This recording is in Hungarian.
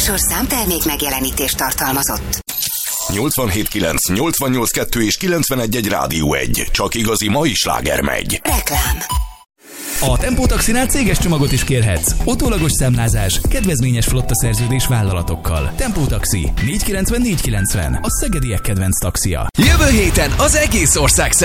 Műsorszám termék megjelenítést tartalmazott. 87.9, 88.2 és 91.1 Rádió 1. Csak igazi mai sláger megy. Reklám. A Tempó Taxinál céges csomagot is kérhetsz. Utólagos számlázás, kedvezményes flottaszerződés vállalatokkal. Tempó Taxi 490 490, a szegediek kedvenc taxia. Jövő héten az egész ország